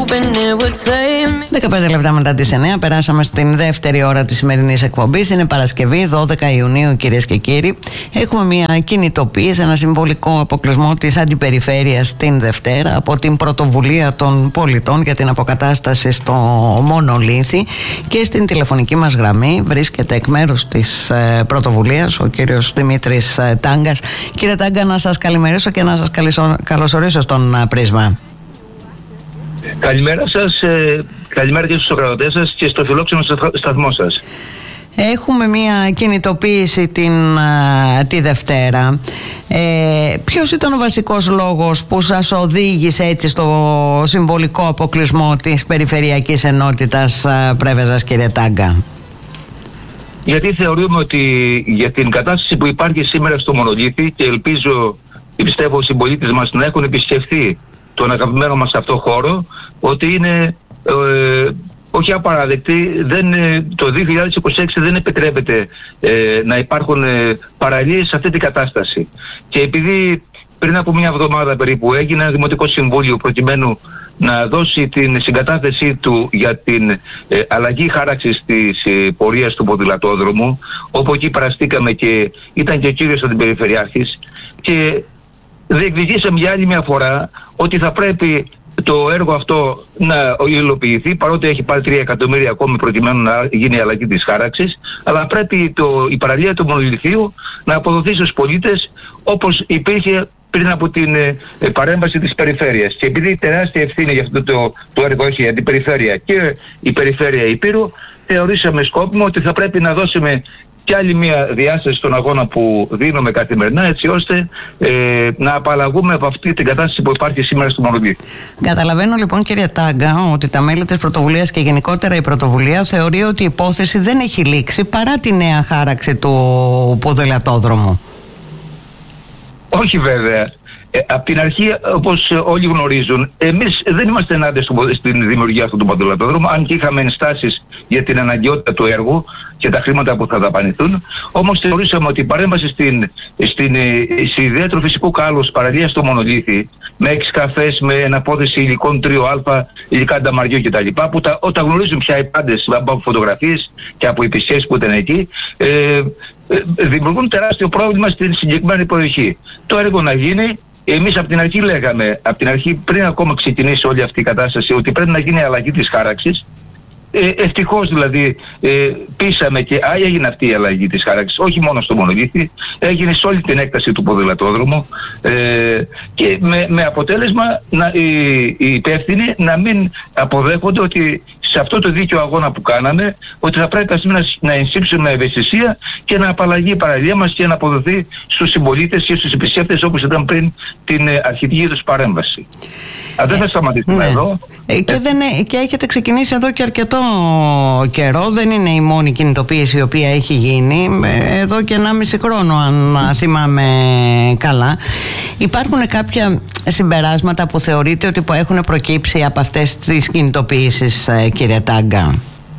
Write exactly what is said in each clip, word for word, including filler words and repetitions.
δεκαπέντε λεπτά μετά τις εννιά περάσαμε στην δεύτερη ώρα της σημερινής εκπομπής. Είναι Παρασκευή, δώδεκα Ιουνίου, κυρίες και κύριοι. Έχουμε μια κινητοποίηση, ένα συμβολικό αποκλεισμό της αντιπεριφέρειας την Δευτέρα από την πρωτοβουλία των πολιτών για την αποκατάσταση στο Μονολίθι. Και στην τηλεφωνική μας γραμμή βρίσκεται εκ μέρους της ε, πρωτοβουλίας ο κύριος Δημήτρης ε, Τάγκας. Κύριε Τάγκα, να σας καλημερίσω και να σας καλωσορίσω στον ε, Πρίσμα. Καλημέρα σας, ε, καλημέρα και στους ακροατές σας και στο φιλόξενο σταθμό σας. Έχουμε μια κινητοποίηση την, α, τη Δευτέρα. Ε, ποιος ήταν ο βασικός λόγος που σας οδήγησε έτσι στο συμβολικό αποκλεισμό της Περιφερειακής Ενότητας α, Πρέβεζας, κύριε Τάγκα? Γιατί θεωρούμε ότι για την κατάσταση που υπάρχει σήμερα στο Μονολίθι, και ελπίζω και πιστεύω οι συμπολίτες μας να έχουν επισκεφθεί τον αγαπημένο μας αυτό χώρο, ότι είναι ε, όχι απαράδεκτη. Δεν, το δύο χιλιάδες είκοσι έξι δεν επιτρέπεται ε, να υπάρχουν ε, παραλίες σε αυτή την κατάσταση. Και επειδή πριν από μια εβδομάδα περίπου έγινε ένα Δημοτικό Συμβούλιο προκειμένου να δώσει την συγκατάθεσή του για την ε, αλλαγή χάραξης της ε, πορείας του ποδηλατόδρομου, όπου εκεί παραστήκαμε και ήταν και ο κύριος αντιπεριφερειάρχης, και διεκδικήσαμε για άλλη μια φορά ότι θα πρέπει το έργο αυτό να υλοποιηθεί, παρότι έχει πάρει τρία εκατομμύρια ακόμη προκειμένου να γίνει η αλλαγή της χάραξης, αλλά πρέπει το, η παραλία του Μονολιθίου να αποδοθεί στους πολίτες όπως υπήρχε πριν από την ε, παρέμβαση της περιφέρειας. Και επειδή τεράστια ευθύνη για αυτό το, το έργο έχει η αντιπεριφέρεια και η περιφέρεια Ηπείρου, θεωρήσαμε σκόπιμο ότι θα πρέπει να δώσουμε και άλλη μια διάσταση στον αγώνα που δίνουμε καθημερινά, έτσι ώστε ε, να απαλλαγούμε από αυτή την κατάσταση που υπάρχει σήμερα στο Μονολίθι. Καταλαβαίνω λοιπόν, κύριε Τάγκα, ότι τα μέλη της πρωτοβουλίας και γενικότερα η πρωτοβουλία θεωρεί ότι η υπόθεση δεν έχει λήξει παρά τη νέα χάραξη του ποδηλατόδρομου. Όχι βέβαια. Ε, από την αρχή, όπως όλοι γνωρίζουν, εμείς δεν είμαστε ενάντια στην δημιουργία αυτού του ποδηλατόδρομου, αν και είχαμε ενστάσεις για την αναγκαιότητα του έργου και τα χρήματα που θα δαπανηθούν. Όμως θεωρήσαμε ότι η παρέμβαση στην, στην, στην ιδιαίτερο φυσικού κάλους παραλία στο Μονολίθι, με έξι καφές, με εναπόθεση υλικών τρία α, υλικά νταμαριού κτλ., που τα, όταν γνωρίζουν πια οι πάντες από φωτογραφίες και από επισκέψεις που ήταν εκεί, ε, ε, δημιουργούν τεράστιο πρόβλημα στην συγκεκριμένη περιοχή. Το έργο να γίνει. Εμείς από την αρχή λέγαμε, από την αρχή πριν ακόμα ξεκινήσει όλη αυτή η κατάσταση, ότι πρέπει να γίνει η αλλαγή της χάραξης. Ε, ευτυχώς δηλαδή ε, πείσαμε και α, έγινε αυτή η αλλαγή της χάραξης, όχι μόνο στο Μονολίθι, έγινε σε όλη την έκταση του ποδηλατόδρομου, ε, και με, με αποτέλεσμα να, οι, οι υπεύθυνοι να μην αποδέχονται ότι σε αυτό το δίκαιο αγώνα που κάναμε, ότι θα πρέπει να, να ενσύψουμε ευαισθησία και να απαλλαγεί η παραλία μας και να αποδοθεί στους συμπολίτες και στους επισκέπτες όπως ήταν πριν την αρχική τους παρέμβαση. Αν δεν θα σταματήσουμε ναι. εδώ. Ε, και, δεν, και έχετε ξεκινήσει εδώ και αρκετό καιρό. Δεν είναι η μόνη κινητοποίηση η οποία έχει γίνει. Εδώ και ενάμιση χρόνο, αν θυμάμαι καλά. Υπάρχουν κάποια συμπεράσματα που θεωρείτε ότι που έχουν προκύψει από αυτές τις κινητοποιήσεις, κύριε Τάγκα?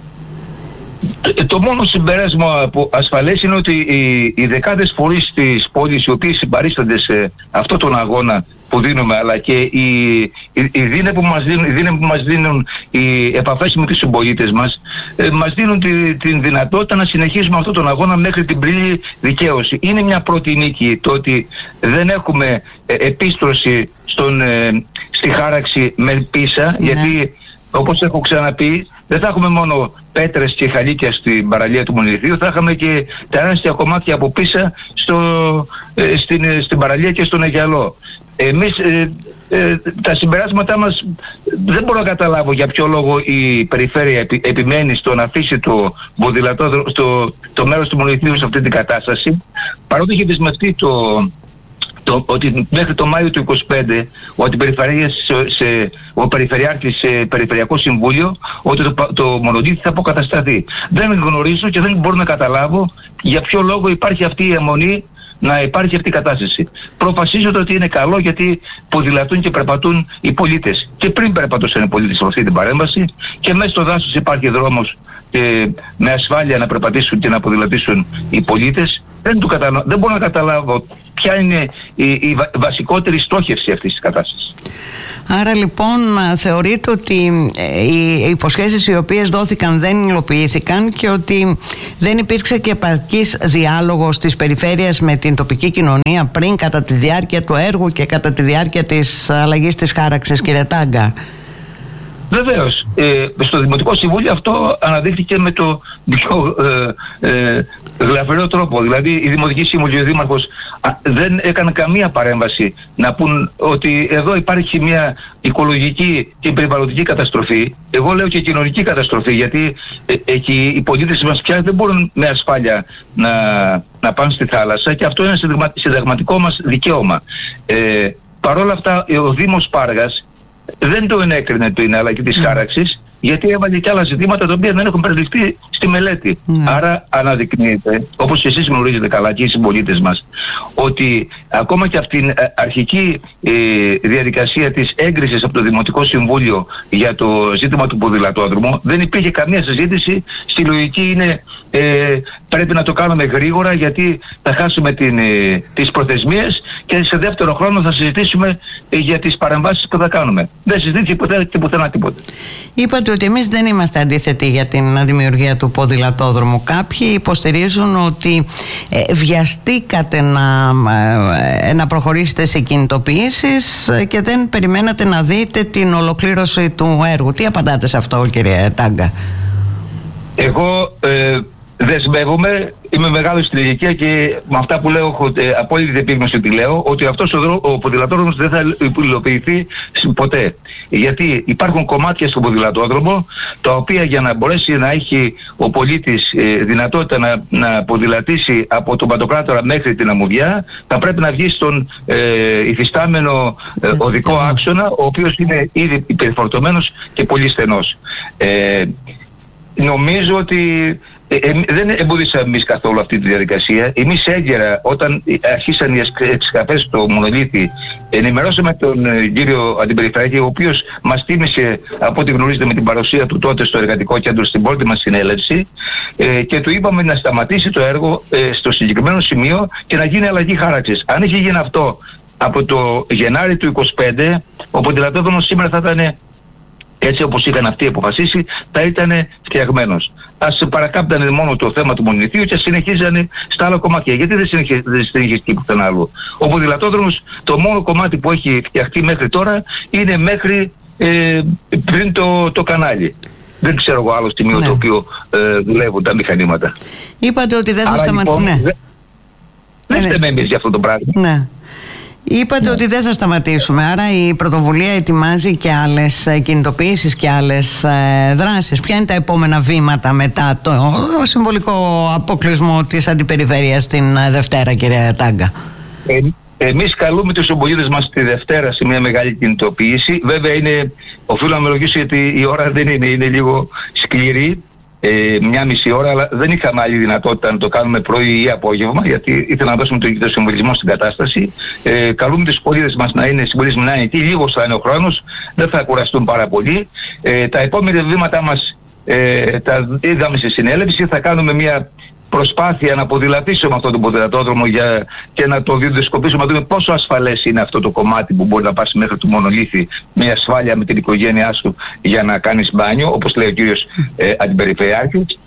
Το, το μόνο συμπέρασμα που ασφαλές είναι ότι οι, οι δεκάδες φορείς της πόλης, οι οποίοι συμπαρίστανται σε αυτόν τον αγώνα που δίνουμε, αλλά και οι, οι, οι δίνες που μας δίνουν, οι, που μας δίνουν οι επαφές με τους συμπολίτες μας, ε, μας δίνουν τη, την δυνατότητα να συνεχίσουμε αυτόν τον αγώνα μέχρι την πλήρη δικαίωση. Είναι μια πρώτη νίκη το ότι δεν έχουμε ε, επίστρωση στον, ε, στη χάραξη με πίσα, mm-hmm. γιατί όπως έχω ξαναπεί, δεν θα έχουμε μόνο πέτρες και χαλίκια στην παραλία του Μονολιθίου, θα είχαμε και τεράστια κομμάτια από πίσα στο, ε, στην, στην παραλία και στον Αιγιαλό. Εμείς ε, ε, τα συμπεράσματά μας δεν μπορώ να καταλάβω για ποιο λόγο η περιφέρεια επι, επιμένει στο να αφήσει το ποδηλατόδρομο, στο το μέρος του Μονολιθίου σε αυτή την κατάσταση, παρότι έχει δεσμευτεί το, το, ότι μέχρι το Μάιο του είκοσι πέντε ο, σε, σε, ο Περιφερειάρχης σε Περιφερειακό Συμβούλιο ότι το, το Μονολίθι θα αποκατασταθεί. Δεν γνωρίζω και δεν μπορώ να καταλάβω για ποιο λόγο υπάρχει αυτή η αιμονή να υπάρχει αυτή η κατάσταση. Προφασίζονται ότι είναι καλό γιατί ποδηλατούν και περπατούν οι πολίτες. Και πριν περπατούσαν οι πολίτες σε αυτή την παρέμβαση και μέσα στο δάσος υπάρχει δρόμος και με ασφάλεια να περπατήσουν και να ποδηλατήσουν οι πολίτες. Δεν, του καταλα... δεν μπορώ να καταλάβω ποια είναι η, η βασικότερη στόχευση αυτής της κατάστασης. Άρα λοιπόν θεωρείτε ότι οι υποσχέσεις οι οποίες δόθηκαν δεν υλοποιήθηκαν και ότι δεν υπήρξε και επαρκής διάλογος της περιφέρειας με την τοπική κοινωνία πριν, κατά τη διάρκεια του έργου και κατά τη διάρκεια της αλλαγής της χάραξης, κύριε Τάγκα? Βεβαίως. Ε, στο Δημοτικό Συμβούλιο αυτό αναδείχθηκε με το πιο ε, ε, γλαφυρό τρόπο. Δηλαδή η Δημοτική Σύμβουλη, ο Δήμαρχος α, δεν έκανε καμία παρέμβαση να πούν ότι εδώ υπάρχει μια οικολογική και περιβαλλοντική καταστροφή. Εγώ λέω και κοινωνική καταστροφή, γιατί ε, εκεί οι πολίτες μας πια δεν μπορούν με ασφάλεια να, να πάνε στη θάλασσα, και αυτό είναι ένα συνταγματικό μας δικαίωμα. Ε, Παρ' όλα αυτά ο Δήμος Πάργας δεν το ενέκρινε την αλλαγή της mm. χάραξης, γιατί έβαλε και άλλα ζητήματα τα οποία δεν έχουν περιληφθεί στη μελέτη. Mm. Άρα αναδεικνύεται, όπως και εσείς γνωρίζετε καλά και οι συμπολίτες μας, ότι ακόμα και από την αρχική ε, διαδικασία της έγκρισης από το Δημοτικό Συμβούλιο για το ζήτημα του ποδηλατόδρομου δεν υπήρχε καμία συζήτηση. Στη λογική είναι ε, πρέπει να το κάνουμε γρήγορα, γιατί θα χάσουμε την, ε, τις προθεσμίες και σε δεύτερο χρόνο θα συζητήσουμε ε, για τις παρεμβάσεις που θα κάνουμε. Δεν συζητήθηκε ποτέ και πουθενά τίποτα. Είπατε ότι εμείς δεν είμαστε αντίθετοι για την δημιουργία του ποδηλατόδρομου. Κάποιοι υποστηρίζουν ότι ε, βιαστήκατε να, ε, να προχωρήσετε σε κινητοποιήσεις και δεν περιμένατε να δείτε την ολοκλήρωση του έργου. Τι απαντάτε σε αυτό, κύριε Τάγκα? Εγώ ε, δεσμεύομαι, είμαι μεγάλο στην ηλικία και με αυτά που λέω έχω ε, απόλυτη επίγνωση ότι λέω, ότι αυτός ο, δρό, ο ποδηλατόδρομος δεν θα υλοποιηθεί ποτέ. Γιατί υπάρχουν κομμάτια στον ποδηλατόδρομο τα οποία, για να μπορέσει να έχει ο πολίτης ε, δυνατότητα να, να ποδηλατήσει από τον Παντοκράτορα μέχρι την Αμμουδιά, θα πρέπει να βγει στον ε, υφιστάμενο ε, οδικό άξονα, ο οποίος είναι ήδη υπερφορτωμένος και πολύ στενός. Ε, νομίζω ότι Ε, ε, δεν εμποδίσαμε εμείς καθόλου αυτή τη διαδικασία. Εμείς έγκαιρα, όταν αρχίσαν οι εξκαφές στο Μονολίθι, ενημερώσαμε τον ε, κύριο Αντιπεριφερειάρχη, ο οποίος μας τίμησε, από ό,τι γνωρίζετε, με την παρουσία του τότε στο Εργατικό Κέντρο στην πρώτη μας συνέλευση, ε, και του είπαμε να σταματήσει το έργο ε, στο συγκεκριμένο σημείο και να γίνει αλλαγή χάραξης. Αν είχε γίνει αυτό από το Γενάρη του είκοσι πέντε, ο ποδηλατόδρομος σήμερα θα ήταν, έτσι όπως είχαν αυτοί αποφασίσει, θα ήταν φτιαγμένος. Ας παρακάμπτανε μόνο το θέμα του Μονολιθίου και συνεχίζανε στα άλλα κομμάτια. Γιατί δεν συνεχίστηκε πουθενά άλλο? Ο ποδηλατόδρομος, το μόνο κομμάτι που έχει φτιαχτεί μέχρι τώρα είναι μέχρι ε, πριν το, το κανάλι. Δεν ξέρω εγώ άλλο σημείο, ναι, το οποίο ε, δουλεύουν τα μηχανήματα. Είπατε ότι δεν θα σταματήσουν. Λοιπόν, ναι. Δεν φταίμε εμείς για αυτό το πράγμα. Ναι. Είπατε ναι. ότι δεν θα σταματήσουμε, άρα η πρωτοβουλία ετοιμάζει και άλλες κινητοποιήσεις και άλλες ε, δράσεις. Ποια είναι τα επόμενα βήματα μετά το συμβολικό αποκλεισμό της αντιπεριφέρειας την Δευτέρα, κύριε Τάγκα? Ε, εμείς καλούμε τους συμπολίτες μας τη Δευτέρα σε μια μεγάλη κινητοποίηση. Βέβαια είναι, οφείλω να με ρωτήσω, γιατί η ώρα δεν είναι, είναι λίγο σκληρή. Ε, μια μισή ώρα, αλλά δεν είχαμε άλλη δυνατότητα να το κάνουμε πρωί ή απόγευμα, γιατί ήθελα να δώσουμε τον, τον συμβολισμό στην κατάσταση. Ε, καλούμε τους πολίτες μας να είναι συμβολισμοί, να είναι εκεί, λίγος θα είναι ο χρόνος, δεν θα κουραστούν πάρα πολύ. Ε, τα επόμενα βήματα μας ε, τα είδαμε στη συνέλευση, θα κάνουμε μια προσπάθεια να ποδηλατήσουμε αυτό το ποδηλατόδρομο για, και να το βιντεοσκοπήσουμε, να δούμε πόσο ασφαλές είναι αυτό το κομμάτι που μπορεί να πας μέχρι το Μονολίθι με ασφάλεια με την οικογένειά σου για να κάνεις μπάνιο, όπως λέει ο κύριος ε, Αντιπεριφερειάρχης.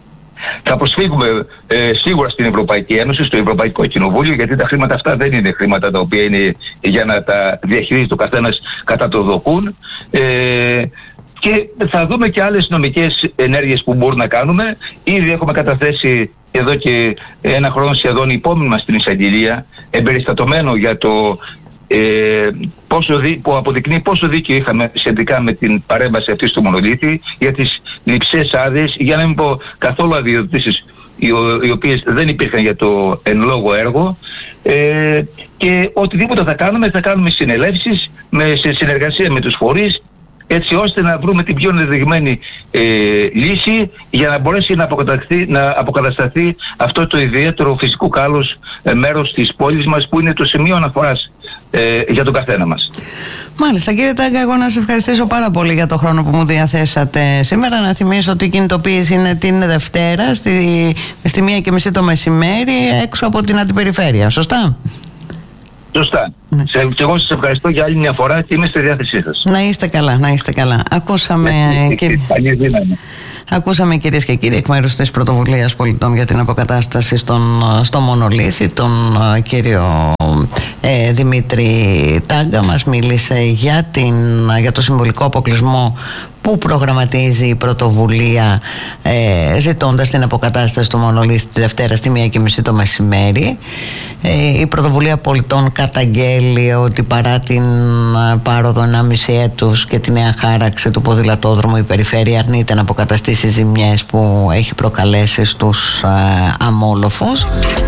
Θα προσφύγουμε ε, σίγουρα στην Ευρωπαϊκή Ένωση, στο Ευρωπαϊκό Κοινοβούλιο, γιατί τα χρήματα αυτά δεν είναι χρήματα τα οποία είναι για να τα διαχειρίζεται ο καθένας κατά το δοκούν. Ε, Και θα δούμε και άλλες νομικές ενέργειες που μπορούμε να κάνουμε. Ήδη έχουμε καταθέσει εδώ και ένα χρόνο σχεδόν υπόμνη μας στην εισαγγελία, εμπεριστατωμένο για το ε, πόσο δι, που αποδεικνύει πόσο δίκαιο είχαμε σχετικά με την παρέμβαση αυτή στο Μονολίθι, για τις λειψές άδειες, για να μην πω καθόλου αδειοδοτήσεις οι, οι οποίες δεν υπήρχαν για το εν λόγω έργο. Ε, και οτιδήποτε θα κάνουμε, θα κάνουμε συνελεύσεις με, σε συνεργασία με τους φορείς, έτσι ώστε να βρούμε την πιο ενδεδειγμένη ε, λύση για να μπορέσει να αποκατασταθεί, να αποκατασταθεί αυτό το ιδιαίτερο φυσικό κάλος ε, μέρος της πόλης μας, που είναι το σημείο αναφοράς ε, για τον καθένα μας. Μάλιστα, κύριε Τάγκα, εγώ να σας ευχαριστήσω πάρα πολύ για το χρόνο που μου διαθέσατε σήμερα. Να θυμίσω ότι η κινητοποίηση είναι την Δευτέρα στη, στη μία και μισή το μεσημέρι έξω από την Αντιπεριφέρεια, σωστά? Σωστά. Ναι. Σε, και εγώ σας ευχαριστώ για άλλη μια φορά και είμαι στη διάθεσή σας. Να είστε καλά, να είστε καλά. Ακούσαμε, ναι, και... Ακούσαμε κυρίες και κύριοι εκ μέρους της Πρωτοβουλίας Πολιτών για την Αποκατάσταση στον, στο Μονολίθι, τον κύριο ε, Δημήτρη Τάγκα. Μας μίλησε για, την, για το συμβολικό αποκλεισμό που προγραμματίζει η πρωτοβουλία, ε, ζητώντας την αποκατάσταση του Μονολίθι τη Δευτέρα στη μία και μισή το μεσημέρι. Ε, η πρωτοβουλία πολιτών καταγγέλει ότι παρά την πάροδο ενάμιση έτους και τη νέα χάραξη του ποδηλατόδρομου, η περιφέρεια αρνείται να αποκαταστήσει ζημιές που έχει προκαλέσει στους ε, αμόλοφους.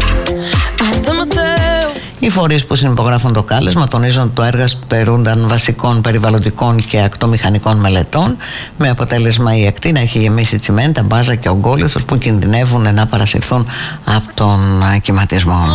Οι φορείς που συνυπογράφουν το κάλεσμα τονίζουν ότι το έργο στερούνταν βασικών περιβαλλοντικών και ακτομηχανικών μελετών, με αποτέλεσμα η ακτή να έχει γεμίσει τσιμέντα, μπάζα και ογκόλιθους που κινδυνεύουν να παρασυρθούν από τον κυματισμό.